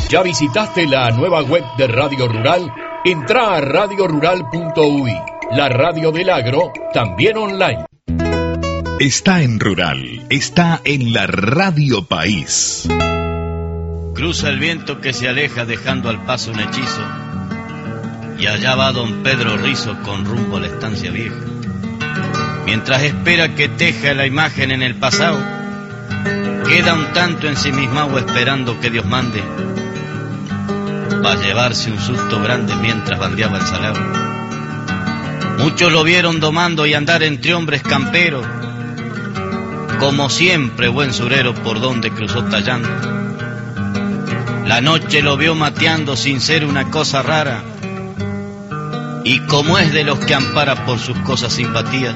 ¿Ya visitaste la nueva web de Radio Rural? Entrá a radiorural.uy, la radio del agro, también online. Está en Rural, está en la Radio País. Cruza el viento que se aleja dejando al paso un hechizo, y allá va don Pedro Rizo con rumbo a la estancia vieja. Mientras espera que teja la imagen en el pasado, queda un tanto ensimismado esperando que Dios mande, va a llevarse un susto grande mientras bandeaba el salado. Muchos lo vieron domando y andar entre hombres camperos, como siempre buen surero por donde cruzó tallando. La noche lo vio mateando sin ser una cosa rara, y como es de los que ampara por sus cosas simpatías,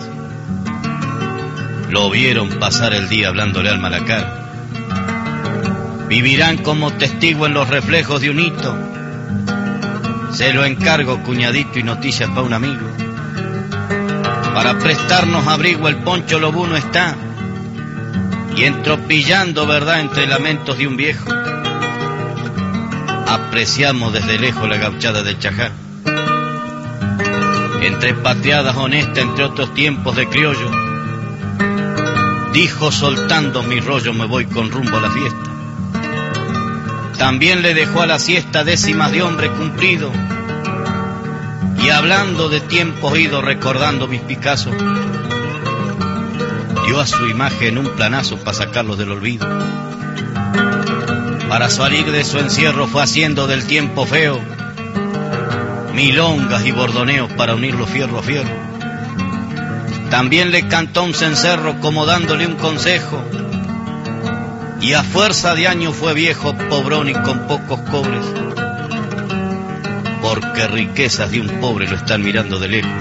lo vieron pasar el día hablándole al malacar. Vivirán como testigo en los reflejos de un hito, se lo encargo cuñadito y noticias pa' un amigo. Para prestarnos abrigo el Poncho Lobuno está, y entropillando verdad entre lamentos de un viejo, apreciamos desde lejos la gauchada del Chajá. Entre pateadas honestas, entre otros tiempos de criollo, dijo soltando mi rollo me voy con rumbo a la fiesta. También le dejó a la siesta décimas de hombre cumplido, y hablando de tiempos ido recordando mis Picassos, dio a su imagen un planazo para sacarlos del olvido. Para salir de su encierro fue haciendo del tiempo feo milongas y bordoneos para unirlo fierro a fierro. También le cantó un cencerro como dándole un consejo, y a fuerza de años fue viejo, pobrón y con pocos cobres, porque riquezas de un pobre lo están mirando de lejos.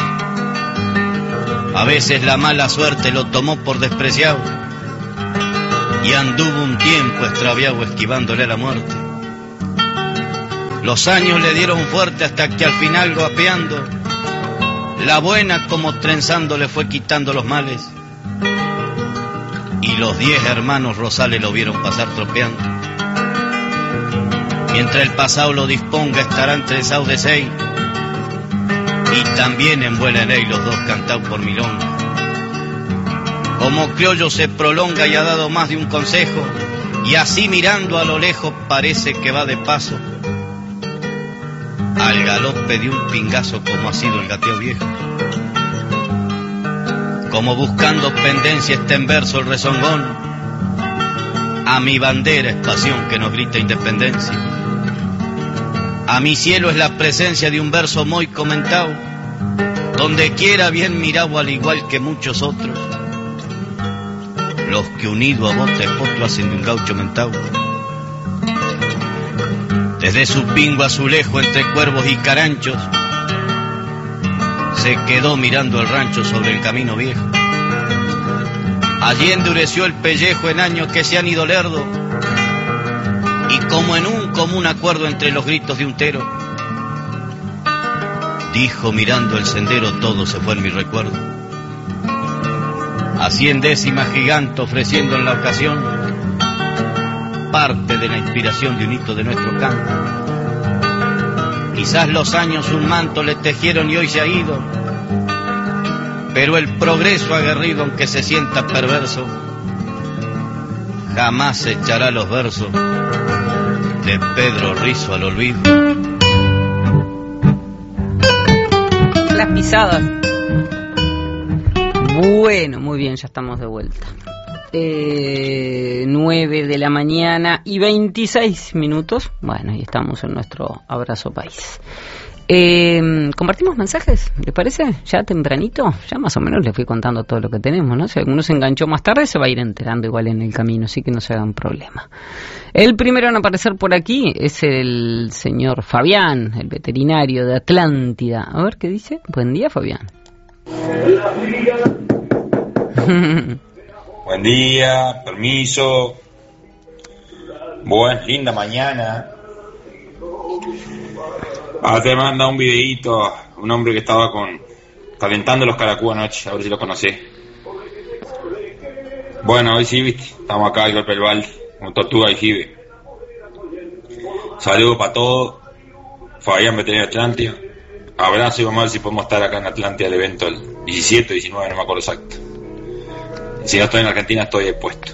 A veces la mala suerte lo tomó por despreciado, y anduvo un tiempo extraviado esquivándole a la muerte. Los años le dieron fuerte hasta que al final golpeando, la buena como trenzando le fue quitando los males, y los 10 hermanos Rosales lo vieron pasar tropeando. Mientras el pasado lo disponga estarán trenzados de 6, y también en buena ley los dos cantados por milonga. Como criollo se prolonga y ha dado más de un consejo, y así mirando a lo lejos parece que va de paso al galope de un pingazo como ha sido el gateo viejo. Como buscando pendencia está en verso el rezongón, a mi bandera es pasión que nos grita independencia. A mi cielo es la presencia de un verso muy comentado, donde quiera bien mirado al igual que muchos otros, los que unido a bota y potro hacen de un gaucho mentao. Desde su pingo azulejo entre cuervos y caranchos, se quedó mirando el rancho sobre el camino viejo. Allí endureció el pellejo en años que se han ido lerdo, y como en un común acuerdo entre los gritos de un tero, dijo mirando el sendero todo se fue en mi recuerdo. Así en décima gigante ofreciendo en la ocasión parte de la inspiración de un hito de nuestro canto. Quizás los años un manto le tejieron y hoy se ha ido, pero el progreso aguerrido aunque se sienta perverso, jamás echará los versos de Pedro Rizo al olvido. Las pisadas. Bueno, muy bien, ya estamos de vuelta. 9 de la mañana y 26 minutos. Bueno, y estamos en nuestro Abrazo País. ¿Compartimos mensajes? ¿Les parece? Ya tempranito, ya más o menos les fui contando todo lo que tenemos, ¿no? Si alguno se enganchó más tarde se va a ir enterando igual en el camino, así que no se hagan problema. El primero en aparecer por aquí es el señor Fabián, el veterinario de Atlántida. A ver qué dice. Buen día, Fabián. Buen día, permiso. Buena, linda mañana. Te manda un videíto, un hombre que estaba calentando los caracú anoche, a ver si lo conocés. Bueno, hoy sí, viste, estamos acá al golpe del balde, como tortuga y jibe. Saludos para todos. Fabián, Veterinaria Atlántida. Abrazo y vamos a ver si podemos estar acá en Atlántida el evento el 17 o 19, no me acuerdo exacto. Si no estoy en Argentina, estoy expuesto.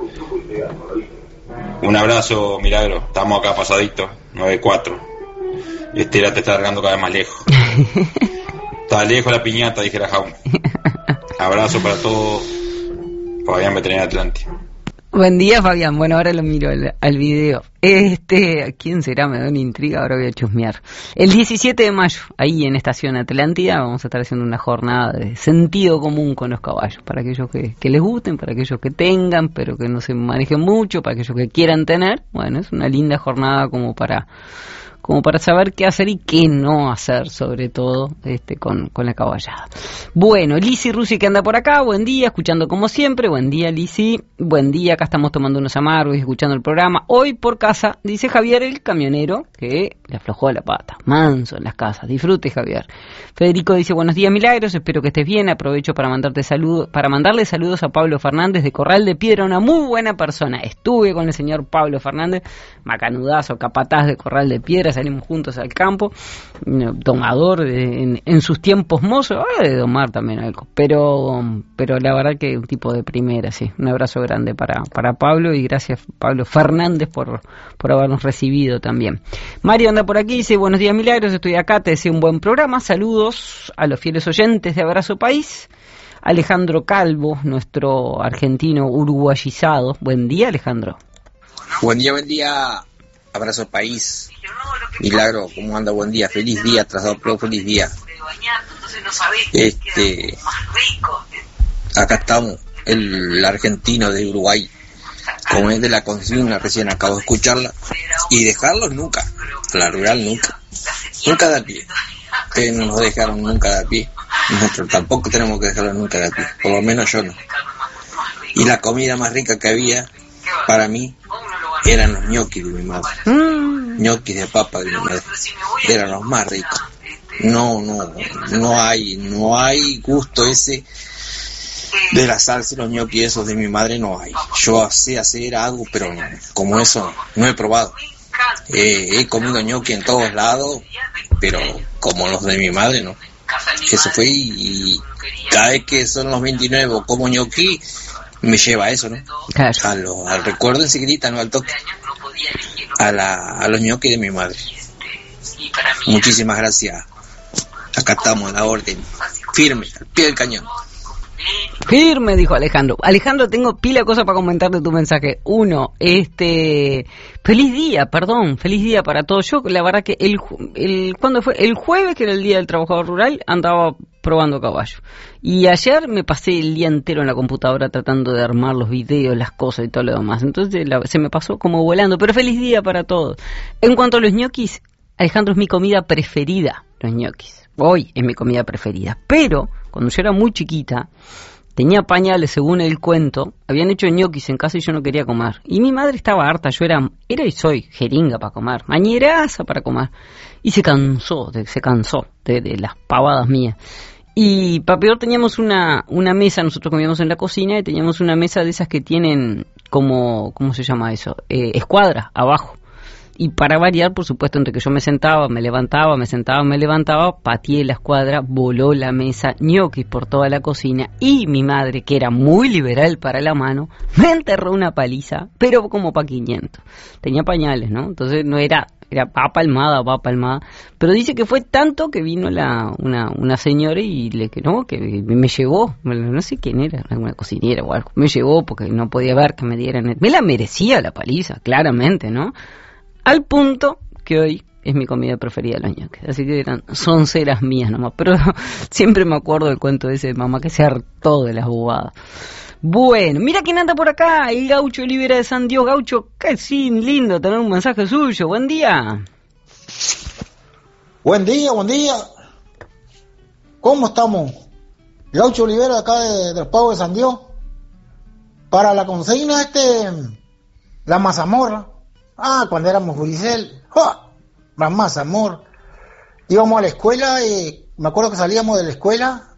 Un abrazo, Milagro. Estamos acá pasaditos, 9-4. Estela te está largando cada vez más lejos. Está lejos la piñata, dijera Jaume. Abrazo para todos. Fabián, Veterinaria Atlántida. Buen día, Fabián. Bueno, ahora lo miro al video. ¿Quién será? Me da una intriga, ahora voy a chusmear. El 17 de mayo, ahí en Estación Atlántida, vamos a estar haciendo una jornada de sentido común con los caballos, para aquellos que les gusten, para aquellos que tengan, pero que no se manejen mucho, para aquellos que quieran tener. Bueno, es una linda jornada como para saber qué hacer y qué no hacer, sobre todo con la caballada. Bueno, Lisi Rusi que anda por acá, buen día, escuchando como siempre, buen día Lisi, buen día, acá estamos tomando unos amargos y escuchando el programa, hoy por casa, dice Javier el camionero, que le aflojó la pata, manso en las casas, disfrute Javier. Federico dice, buenos días Milagros, espero que estés bien, aprovecho para mandarle saludos a Pablo Fernández de Corral de Piedra, una muy buena persona, estuve con el señor Pablo Fernández, macanudazo, capataz de Corral de Piedra, salimos juntos al campo, domador en sus tiempos mozos, ahora de domar también algo, pero la verdad que un tipo de primera, sí. Un abrazo grande para Pablo y gracias Pablo Fernández por habernos recibido también. Mario anda por aquí, dice, buenos días Milagros, estoy acá, te deseo un buen programa, saludos a los fieles oyentes de Abrazo País. Alejandro Calvo, nuestro argentino uruguayizado, buen día Alejandro. Buen día, Abrazo País. Milagro, ¿cómo anda? Buen día, feliz día, trasado, feliz día. Acá estamos, el argentino de Uruguay, como es de la consigna, recién acabo de escucharla, y dejarlos nunca, la rural nunca da pie. Ustedes no nos dejaron nunca dar pie, nosotros tampoco tenemos que dejarlos nunca dar pie, por lo menos yo no. Y la comida más rica que había, para mí, eran los ñoquis de mi madre. Ñoquis de papa de mi madre. Eran los más ricos. No hay gusto ese de la salsa y los ñoquis esos de mi madre, no hay. Yo sé hacer algo, pero no, como eso no he probado. He comido ñoquis en todos lados, pero como los de mi madre, no. Eso fue y cada vez que son los 29 o como ñoqui, me lleva a eso, ¿no? Claro. Al recuerdo enseguida, no al toque. A los ñoquis de mi madre. Muchísimas gracias. Acá estamos a la orden. Firme, al pie del cañón. Firme, dijo Alejandro. Alejandro, tengo pila de cosas para comentar de tu mensaje. Uno, feliz día para todos. Yo, la verdad que ¿cuándo fue? El jueves, que era el Día del Trabajador Rural, andaba probando caballo. Y ayer me pasé el día entero en la computadora tratando de armar los videos, las cosas y todo lo demás. Entonces se me pasó como volando, pero feliz día para todos. En cuanto a los ñoquis, Alejandro, es mi comida preferida, los ñoquis. Hoy es mi comida preferida. Pero, cuando yo era muy chiquita, tenía pañales, según el cuento, habían hecho ñoquis en casa y yo no quería comer. Y mi madre estaba harta, yo era y soy jeringa para comer, mañeraza para comer. Y se cansó de las pavadas mías. Y para peor teníamos una mesa, nosotros comíamos en la cocina y teníamos una mesa de esas que tienen como, ¿cómo se llama eso? Escuadra, abajo. Y para variar, por supuesto, entre que yo me sentaba, me levantaba, pateé la escuadra, voló la mesa, ñoquis por toda la cocina, y mi madre, que era muy liberal para la mano, me enterró una paliza, pero como para 500. Tenía pañales, ¿no? Entonces no era va palmada, pero dice que fue tanto que vino una señora y que me llevó, no sé quién era, una cocinera o algo, me llevó porque no podía ver que me dieran, me la merecía la paliza, claramente, ¿no? Al punto que hoy es mi comida preferida, los ñoquis. Así que son ceras mías nomás. Pero siempre me acuerdo del cuento de ese mamá que se hartó de las bobadas. Bueno, mira quién anda por acá. El Gaucho Olivera de San Dios. Gaucho, qué lindo tener un mensaje suyo. Buen día. Buen día. ¿Cómo estamos? Gaucho Olivera de acá del Pavo de San Dios. Para la consigna la mazamorra. Cuando éramos Juricel, la mazamorra. Íbamos a la escuela y me acuerdo que salíamos de la escuela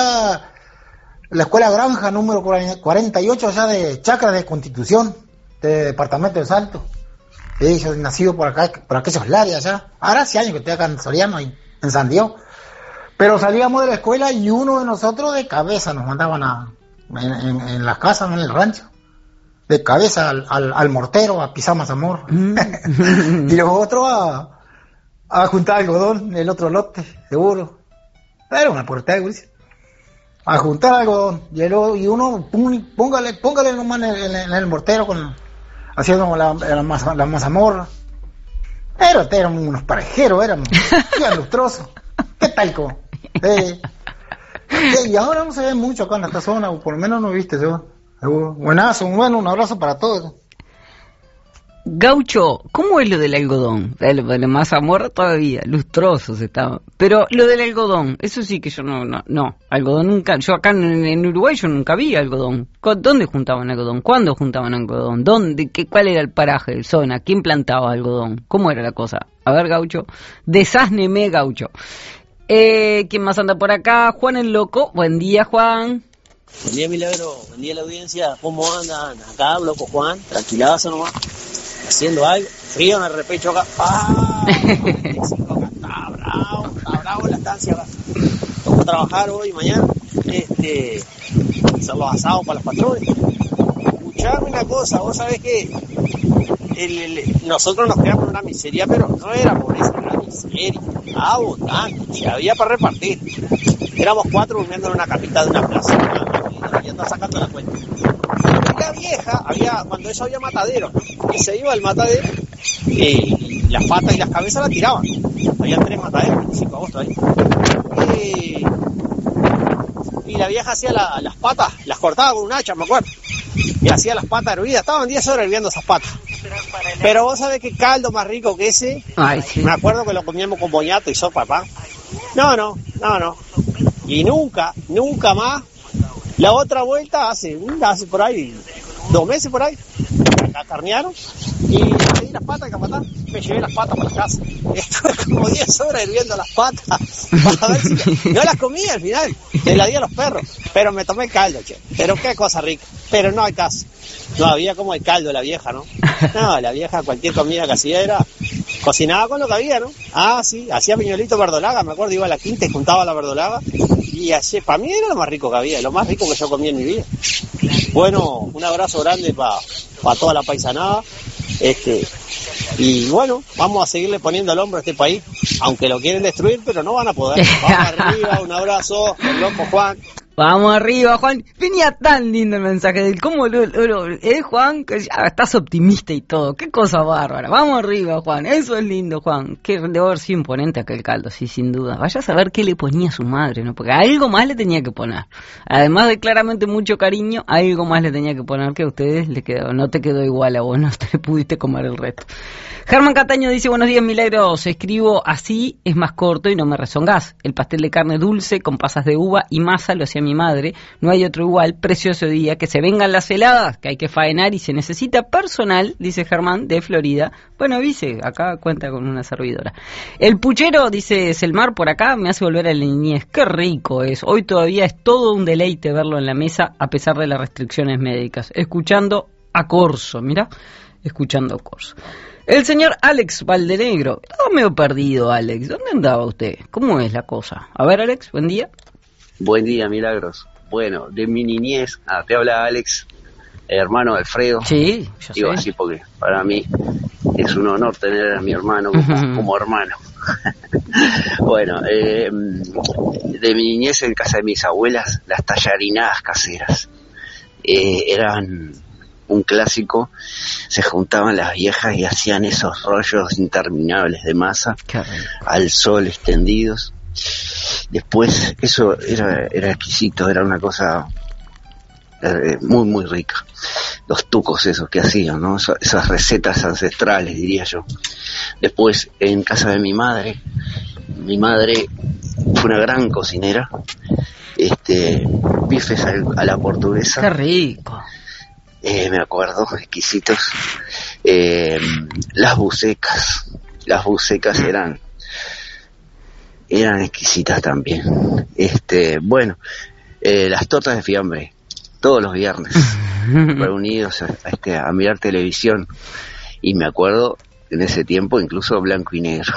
Granja número 48 allá de Chacra de Constitución, de Departamento de Salto. Yo nacido por acá, por aquellos lares allá. Ahora hace años que estoy acá en Soriano, en San Diego. Pero salíamos de la escuela y uno de nosotros de cabeza nos mandaban en las casas, en el rancho. De cabeza al mortero, a pisar mazamorra. Y los otros a juntar algodón, el otro lote, seguro. Era una puerta de gris. A juntar algodón. Y uno, póngale nomás en el mortero, haciendo la mazamorra. Pero éramos unos parejeros, éramos lustrosos. ¿Qué tal, co? Y ahora no se ve mucho acá en esta zona, o por lo menos no viste, seguro. Buenazo, un abrazo para todos. Gaucho, ¿cómo es lo del algodón? La mazamorra todavía, lustrosos estaban. Pero lo del algodón, eso sí que yo no, algodón nunca, yo acá en Uruguay yo nunca vi algodón. ¿Dónde juntaban algodón? ¿Cuándo juntaban algodón? ¿Cuál era el paraje, zona? ¿Quién plantaba algodón? ¿Cómo era la cosa? A ver, Gaucho, desázneme, Gaucho. ¿Quién más anda por acá? Juan el Loco, buen día, Juan. Buen día, Milagro, buen día la audiencia, ¿cómo andan? Acá, loco Juan, tranquilazo nomás, haciendo algo, frío en el repecho acá, está bravo la estancia acá, vamos a trabajar hoy y mañana, hacer los asados para los patrones. Escuchame una cosa, vos sabés que nosotros nos quedamos en una miseria, pero no era pobreza, era miseria, abundante, si había para repartir. Éramos 4 durmiendo en una capita de una plaza, y anda sacando la cuenta. Y la vieja, cuando eso había matadero, y se iba al matadero, y las patas y las cabezas las tiraban. Había 3 mataderos, 25 de agosto ahí. Y la vieja hacía las patas, las cortaba con un hacha, me acuerdo. Y hacía las patas hervidas, estaban 10 horas hirviendo esas patas. Pero vos sabés qué caldo más rico que ese. Ay, sí. Me acuerdo que lo comíamos con boñato y sopa, papá. No. Y nunca más. La otra vuelta hace por ahí 2 meses por ahí. Acá carnearon y me di las patas, capataz. Me llevé las patas para la casa. Estuve como 10 horas hirviendo las patas. Para ver si no las comí al final. Le la di a los perros. Pero me tomé el caldo, che. Pero qué cosa rica. Pero no hay caso. No había como el caldo la vieja, ¿no? No, la vieja cualquier comida que hacía era... Cocinaba con lo que había, ¿no? Ah, sí, hacía piñolito verdolaga, me acuerdo, iba a la quinta y juntaba la verdolaga. Y así, para mí era lo más rico que había, lo más rico que yo comí en mi vida. Bueno, un abrazo grande para toda la paisanada. Y bueno, vamos a seguirle poniendo el hombro a este país, aunque lo quieren destruir, pero no van a poder. Vamos arriba, un abrazo, el loco Juan. Vamos arriba, Juan. Venía tan lindo el mensaje de él. ¿Cómo Juan? Que ya estás optimista y todo. Qué cosa bárbara. Vamos arriba, Juan. Eso es lindo, Juan. Que debe haber sido imponente aquel caldo, sí, sin duda. Vaya a saber qué le ponía su madre, ¿no? Porque algo más le tenía que poner. Además de claramente mucho cariño, algo más le tenía que poner que a ustedes le quedó. No te quedó igual a vos, no te pudiste comer el resto. Germán Cataño dice, buenos días, Milagros. Escribo así, es más corto y no me rezongás. El pastel de carne dulce con pasas de uva y masa lo hacía mi madre. No hay otro igual. Precioso día. Que se vengan las heladas, que hay que faenar y se necesita personal, dice Germán, de Florida. Bueno, dice, acá cuenta con una servidora. El puchero, dice Selmar, por acá me hace volver a la niñez. Qué rico es. Hoy todavía es todo un deleite verlo en la mesa a pesar de las restricciones médicas. Escuchando a Corso, mira, escuchando a Corso. El señor Alex Valdenegro. Estaba medio perdido, Alex. ¿Dónde andaba usted? ¿Cómo es la cosa? A ver, Alex, buen día. Buen día, Milagros. Bueno, de mi niñez, te habla Alex, hermano de Alfredo. Sí, yo digo sé. así porque para mí es un honor tener a mi hermano como hermano. Bueno, de mi niñez en casa de mis abuelas, las tallarinadas caseras eran un clásico. Se juntaban las viejas y hacían esos rollos interminables de masa al sol extendidos. Después eso era exquisito, era una cosa muy muy rica. Los tucos esos que hacían, ¿no? Esas recetas ancestrales, diría yo. Después en casa de mi madre fue una gran cocinera. Bifes a la portuguesa. Qué rico. Me acuerdo, exquisitos. Las bucecas eran exquisitas también. Bueno, las tortas de fiambre, todos los viernes, reunidos a mirar televisión. Y me acuerdo en ese tiempo incluso blanco y negro.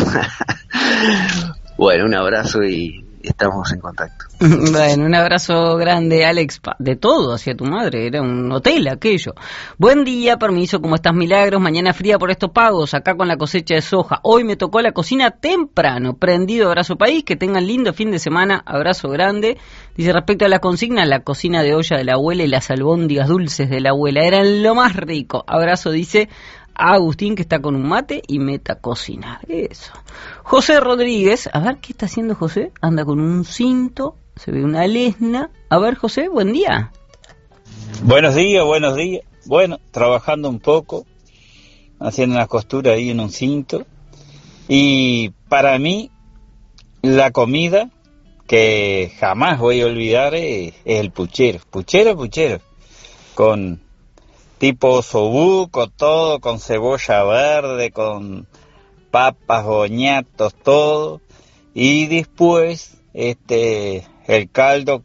Bueno, un abrazo y estamos en contacto. Bueno, un abrazo grande, Alex, de todo hacia tu madre, era un hotel aquello. Buen día, permiso, ¿cómo estás, Milagros? Mañana fría por estos pagos, acá con la cosecha de soja. Hoy me tocó la cocina temprano, prendido, abrazo país, que tengan lindo fin de semana, abrazo grande. Dice, respecto a la consigna, la cocina de olla de la abuela y las albóndigas dulces de la abuela eran lo más rico. Abrazo, dice a Agustín, que está con un mate y meta a cocinar. Eso. José Rodríguez, a ver, ¿qué está haciendo José? Anda con un cinto, se ve una lesna. A ver, José, buen día. Buenos días. Bueno, trabajando un poco, haciendo una costura ahí en un cinto. Y para mí, la comida que jamás voy a olvidar es el puchero. Puchero. Con tipo osobuco, todo, con cebolla verde, con papas, boñatos, todo. Y después, el caldo,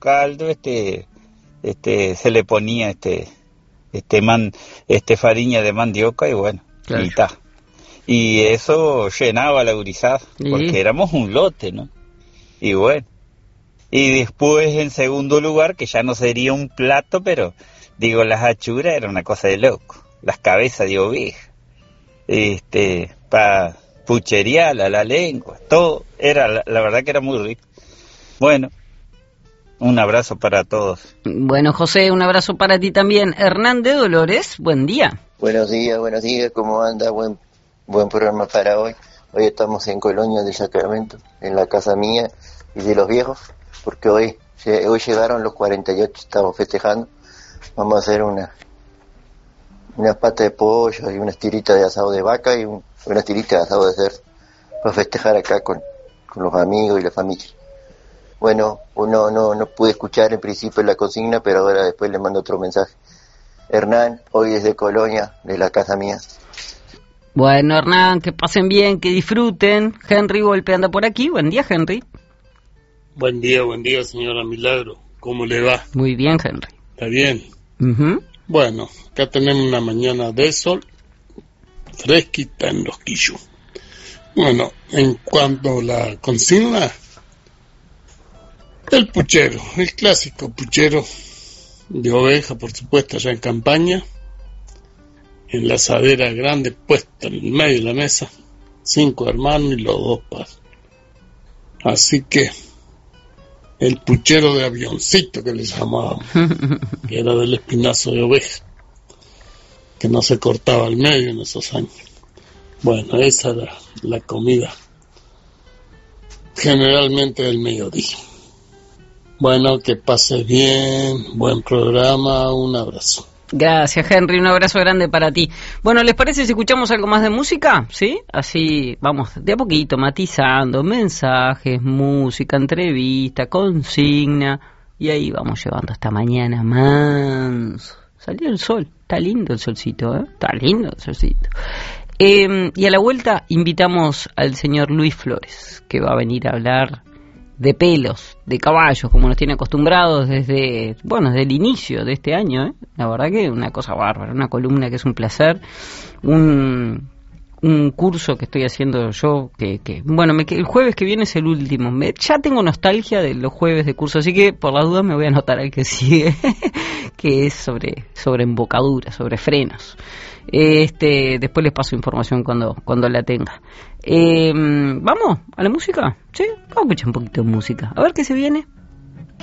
se le ponía farina de mandioca y bueno, claro. Y ta. Y eso llenaba la gurizada, porque éramos un lote, ¿no? Y bueno. Y después, en segundo lugar, que ya no sería un plato, pero digo, las achuras era una cosa de loco. Las cabezas de oveja. Para pucherear, la lengua, todo. Era, la verdad que era muy rico. Bueno, un abrazo para todos. Bueno, José, un abrazo para ti también. Hernán de Dolores, buen día. Buenos días, ¿cómo anda? Buen programa para hoy. Hoy estamos en Colonia del Sacramento, en la casa mía y de los viejos, porque hoy llegaron los 48, estamos festejando. Vamos a hacer una pata de pollo y unas tiritas de asado de vaca y unas tiritas de asado de cerdo, para festejar acá con los amigos y la familia. Bueno, no pude escuchar en principio la consigna, pero ahora después le mando otro mensaje. Hernán, hoy desde Colonia, de la casa mía. Bueno, Hernán, que pasen bien, que disfruten. Henry Golpe anda por aquí. Buen día, Henry. Buen día, señora Milagro. ¿Cómo le va? Muy bien, Henry. ¿Está bien? Uh-huh. Bueno, acá tenemos una mañana de sol, fresquita en Los Quillos. Bueno, en cuanto a la consigna, el puchero, el clásico puchero de oveja, por supuesto, allá en campaña, en la asadera grande puesta en el medio de la mesa, 5 hermanos y los 2 padres. Así que el puchero de avioncito que les llamábamos, que era del espinazo de oveja, que no se cortaba al medio en esos años. Bueno, esa era la comida generalmente del mediodía. Bueno, que pases bien, buen programa, un abrazo. Gracias, Henry, un abrazo grande para ti. Bueno, ¿les parece si escuchamos algo más de música? ¿Sí? Así vamos de a poquito matizando mensajes, música, entrevista, consigna, y ahí vamos llevando hasta mañana manso. Salió el sol, está lindo el solcito, ¿eh? Está lindo el solcito. Y a la vuelta invitamos al señor Luis Flores, que va a venir a hablar de pelos, de caballos, como nos tiene acostumbrados desde el inicio de este año, ¿eh? La verdad que una cosa bárbara, una columna que es un placer, un curso que estoy haciendo yo, que el jueves que viene es el último, ya tengo nostalgia de los jueves de curso, así que por la duda me voy a anotar al que sigue, que es sobre embocadura, sobre frenos. Después les paso información cuando la tenga. ¿Vamos a la música? ¿Sí? Vamos a escuchar un poquito de música. A ver qué se viene.